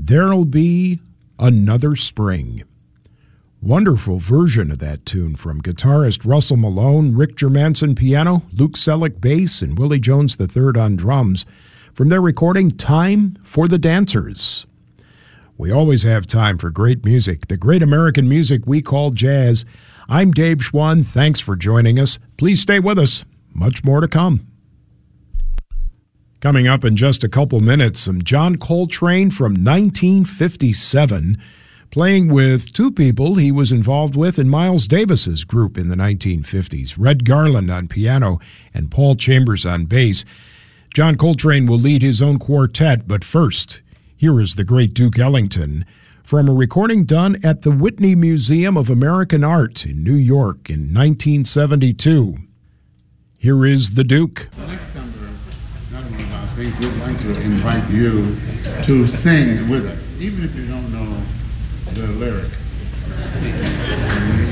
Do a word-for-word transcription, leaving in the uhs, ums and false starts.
There'll Be Another Spring. Wonderful version of that tune from guitarist Russell Malone, Rick Germanson piano, Luke Selleck bass, and Willie Jones the third on drums from their recording Time for the Dancers. We always have time for great music, the great American music we call jazz. I'm Dave Schwann. Thanks for joining us. Please stay with us. Much more to come. Coming up in just a couple minutes, some John Coltrane from nineteen fifty-seven, playing with two people he was involved with in Miles Davis's group in the nineteen fifties, Red Garland on piano and Paul Chambers on bass. John Coltrane will lead his own quartet, but first, here is the great Duke Ellington from a recording done at the Whitney Museum of American Art in New York in nineteen seventy-two. Here is the Duke. The next number, not only about things, we'd like to invite you to sing with us, even if you don't know the lyrics. Sing.